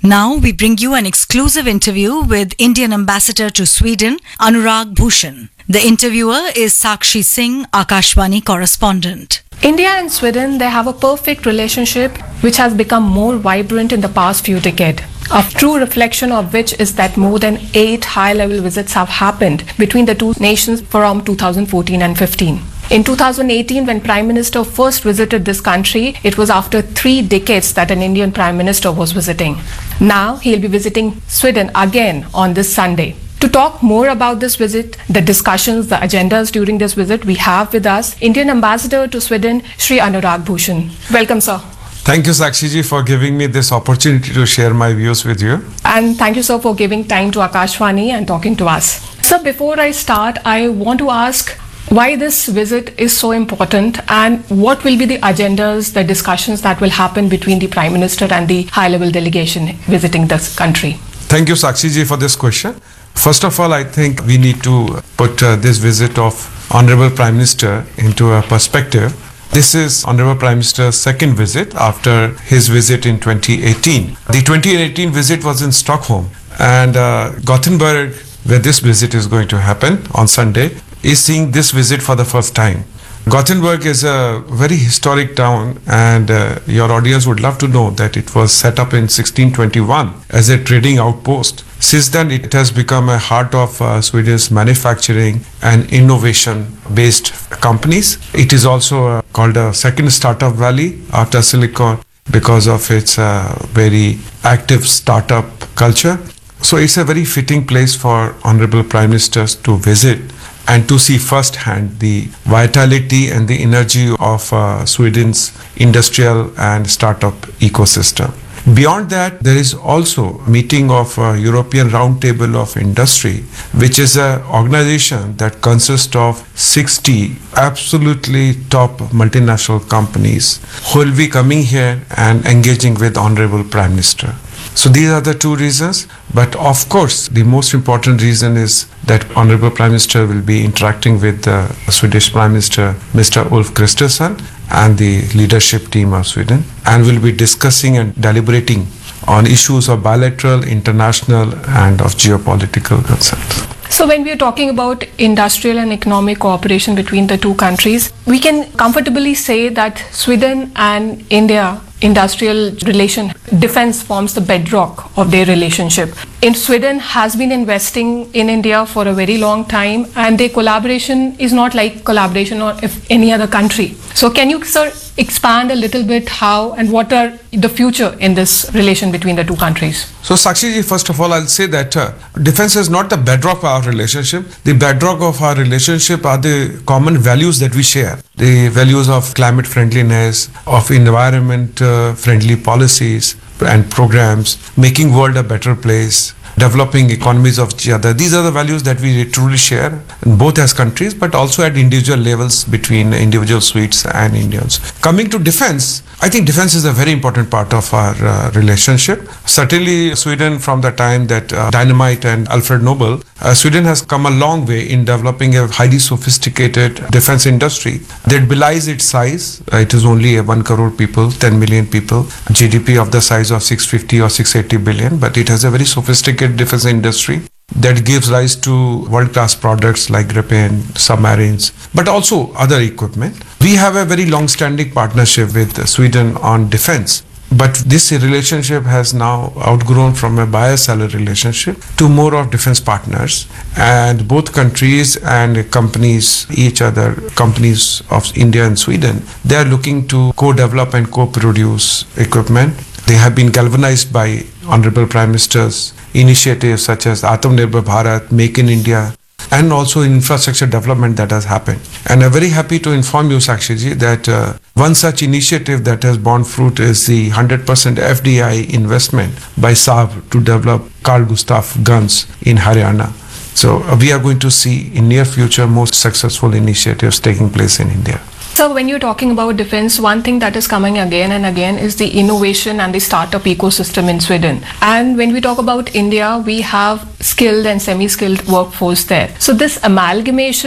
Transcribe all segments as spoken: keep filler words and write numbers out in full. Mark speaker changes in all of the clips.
Speaker 1: Now we bring you an exclusive interview with Indian Ambassador to Sweden, Anurag Bhushan. The interviewer is Sakshi Singh, Akashvani correspondent.
Speaker 2: India and Sweden, they have a perfect relationship which has become more vibrant in the past few decades. A true reflection of which is that more than eight high-level visits have happened between the two nations from two thousand fourteen and fifteen. In two thousand eighteen, when Prime Minister first visited this country, it was after three decades that an Indian Prime Minister was visiting. Now he'll be visiting Sweden again on this Sunday. To talk more about this visit, the discussions, the agendas during this visit, we have with us Indian Ambassador to Sweden, Shri Anurag Bhushan. Welcome, sir.
Speaker 3: Thank you, Sakshi ji, for giving me this opportunity to share my views with you.
Speaker 2: And thank you, sir, for giving time to Akashvani and talking to us. Sir, before I start, I want to ask why this visit is so important and what will be the agendas, the discussions that will happen between the Prime Minister and the high-level delegation visiting this country.
Speaker 3: Thank you, Sakshi ji, for this question. First of all, I think we need to put uh, this visit of Honorable Prime Minister into a perspective. This is Honorable Prime Minister's second visit after his visit in twenty eighteen. The twenty eighteen visit was in Stockholm, and uh, Gothenburg, where this visit is going to happen on Sunday, is seeing this visit for the first time. Gothenburg is a very historic town, and uh, your audience would love to know that it was set up in sixteen twenty-one as a trading outpost. Since then, it has become a heart of uh, Sweden's manufacturing and innovation-based companies. It is also uh, called a second startup valley after Silicon because of its uh, very active startup culture. So it's a very fitting place for Honorable Prime Ministers to visit and to see firsthand the vitality and the energy of uh, Sweden's industrial and startup ecosystem. Beyond that, there is also a meeting of uh, European Roundtable of Industry, which is an organization that consists of sixty absolutely top multinational companies who will be coming here and engaging with Honorable Prime Minister. So these are the two reasons, but of course the most important reason is that Honorable Prime Minister will be interacting with the Swedish Prime Minister, Mister Ulf Kristersson, and the leadership team of Sweden, and will be discussing and deliberating on issues of bilateral, international, and of geopolitical concerns.
Speaker 2: So when we are talking about industrial and economic cooperation between the two countries, we can comfortably say that Sweden and India industrial relation, defense forms the bedrock of their relationship. In Sweden has been investing in India for a very long time, and their collaboration is not like collaboration or if any other country. So can you, sir, expand a little bit how and what are the future in this relation between the two countries?
Speaker 3: So Sakshi ji, first of all, I'll say that uh, defense is not the bedrock of our relationship. The bedrock of our relationship are the common values that we share. The values of climate friendliness, of environment uh, friendly policies and programs, making world a better place, developing economies of each other. These are the values that we truly share, both as countries, but also at individual levels between individual Swedes and Indians. Coming to defense, I think defense is a very important part of our uh, relationship. Certainly, Sweden, from the time that uh, Dynamite and Alfred Nobel, uh, Sweden has come a long way in developing a highly sophisticated defense industry that belies its size. Uh, it is only a one crore people, ten million people, G D P of the size of six hundred fifty or six hundred eighty billion, but it has a very sophisticated defense industry that gives rise to world-class products like Gripen, submarines, but also other equipment. We have a very long-standing partnership with Sweden on defense, but this relationship has now outgrown from a buyer-seller relationship to more of defense partners, and both countries and companies, each other, companies of India and Sweden, they are looking to co-develop and co-produce equipment. They have been galvanized by Honorable Prime Minister's initiatives such as Atmanirbhar Bharat, Make in India, and also infrastructure development that has happened. And I'm very happy to inform you, Sakshi ji, that uh, one such initiative that has borne fruit is the one hundred percent F D I investment by Saab to develop Carl Gustaf guns in Haryana. So uh, we are going to see in near future more successful initiatives taking place in India.
Speaker 2: So when you're talking about defense, one thing that is coming again and again is the innovation and the startup ecosystem in Sweden. And when we talk about India, we have skilled and semi-skilled workforce there. So this amalgamation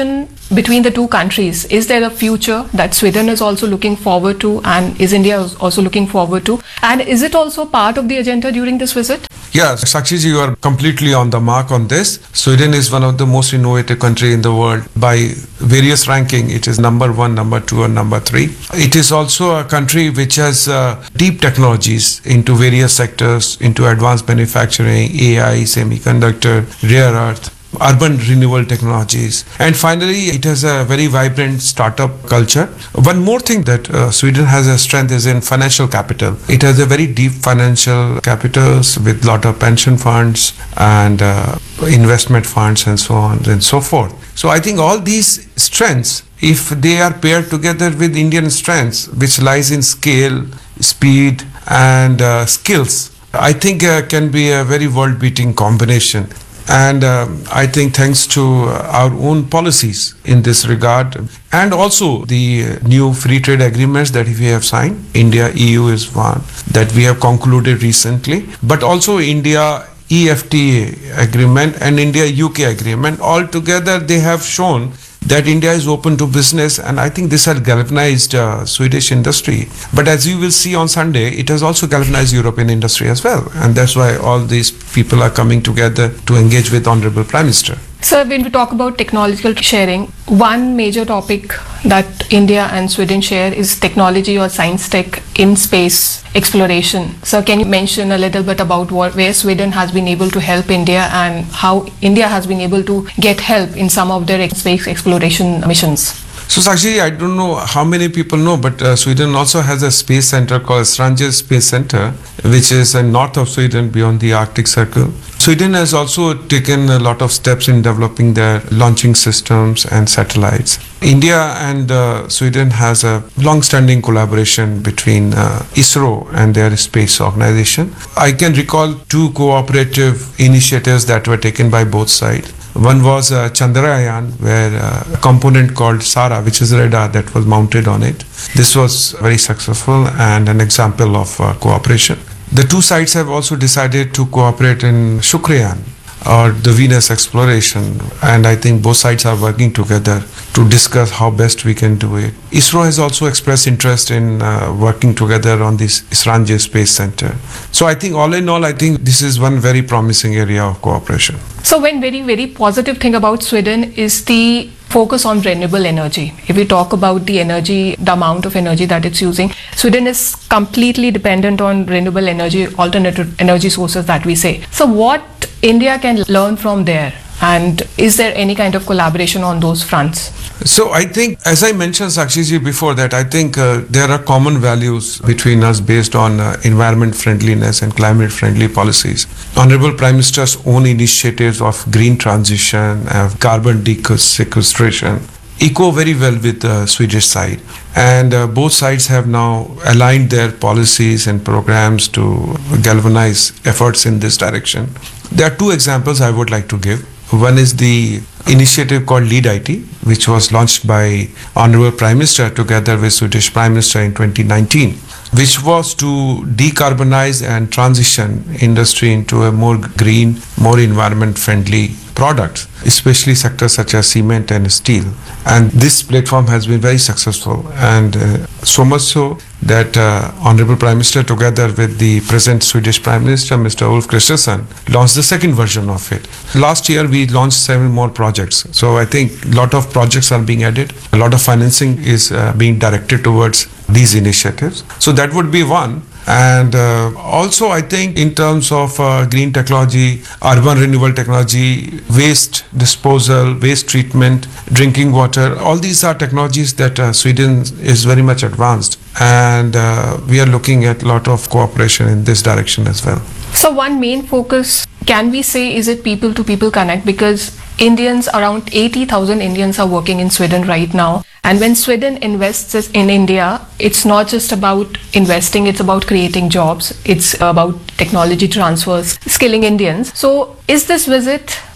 Speaker 2: between the two countries, is there a future that Sweden is also looking forward to, and is India also looking forward to? And is it also part of the agenda during this visit?
Speaker 3: Yeah, Sakshi ji, you are completely on the mark on this. Sweden is one of the most innovative country in the world. By various ranking, it is number one, number two, and number three. It is also a country which has uh, deep technologies into various sectors, into advanced manufacturing, A I, semiconductor, rare earth, urban renewable technologies, and finally it has a very vibrant startup culture. One more thing that uh, Sweden has a strength is in financial capital. It has a very deep financial capitals with lot of pension funds and uh, investment funds and so on and so forth. So I think all these strengths, if they are paired together with Indian strengths, which lies in scale, speed and uh, skills, I think uh, can be a very world-beating combination. And um, I think thanks to our own policies in this regard, and also the new free trade agreements that we have signed, India E U is one that we have concluded recently, but also India E F T A agreement and India U K agreement, all together they have shown that India is open to business, and I think this has galvanized uh, Swedish industry. But as you will see on Sunday, it has also galvanized European industry as well, and that's why all these people are coming together to engage with Honorable Prime Minister.
Speaker 2: Sir, when we talk about technological sharing, one major topic that India and Sweden share is technology or science tech in space exploration. So can you mention a little bit about what, where Sweden has been able to help India and how India has been able to get help in some of their space exploration missions?
Speaker 3: So Sakshi, I don't know how many people know, but uh, Sweden also has a space center called Esrange Space Center, which is in north of Sweden beyond the Arctic Circle. Sweden has also taken a lot of steps in developing their launching systems and satellites. India and uh, Sweden has a long-standing collaboration between uh, ISRO and their space organization. I can recall two cooperative initiatives that were taken by both sides. One was uh, Chandrayaan, where uh, a component called SARA, which is a radar that was mounted on it. This was very successful and an example of uh, cooperation. The two sides have also decided to cooperate in Shukrayaan, or the Venus exploration, and I think both sides are working together to discuss how best we can do it. ISRO has also expressed interest in uh, working together on this Esrange Space Center. So I think all in all, I think this is one very promising area of cooperation.
Speaker 2: So one very, very positive thing about Sweden is the focus on renewable energy. If we talk about the energy, the amount of energy that it's using, Sweden is completely dependent on renewable energy, alternative energy sources that we say. So what India can learn from there? And is there any kind of collaboration on those fronts?
Speaker 3: So I think, as I mentioned, Sakshi ji, before that, I think uh, there are common values between us based on uh, environment friendliness and climate friendly policies. Honorable Prime Minister's own initiatives of green transition, of carbon sequestration, echo very well with the Swedish side. And uh, both sides have now aligned their policies and programs to galvanize efforts in this direction. There are two examples I would like to give. One is the initiative called Lead I T, which was launched by Honorable Prime Minister together with Swedish Prime Minister in twenty nineteen, which was to decarbonize and transition industry into a more green, more environment-friendly product, especially sectors such as cement and steel. And this platform has been very successful, and uh, so much so that uh, Honorable Prime Minister together with the present Swedish Prime Minister, Mister Ulf Kristersson, launched the second version of it. Last year we launched seven more projects. So I think a lot of projects are being added. A lot of financing is uh, being directed towards these initiatives. So that would be one. And uh, also I think in terms of uh, green technology, urban renewable technology, waste disposal, waste treatment, drinking water, all these are technologies that uh, Sweden is very much advanced. And uh, we are looking at a lot of cooperation in this direction as well.
Speaker 2: So one main focus, can we say, is it people to people connect? Because Indians, around eighty thousand Indians are working in Sweden right now. And when Sweden invests in India, it's not just about investing, it's about creating jobs. It's about technology transfers, skilling Indians. So is this visit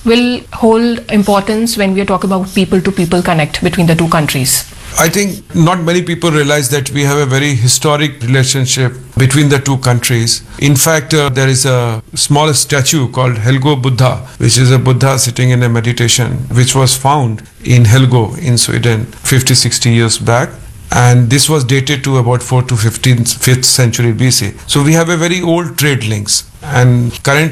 Speaker 2: will hold importance when we are talking about people-to-people connect between the two countries?
Speaker 3: I think not many people realize that we have a very historic relationship between the two countries. In fact, uh, there is a small statue called Helgo Buddha, which is a Buddha sitting in a meditation, which was found in Helgo in Sweden fifty, sixty years back. And this was dated to about fourth to fifteenth, fifth century B C. So we have a very old trade links. And current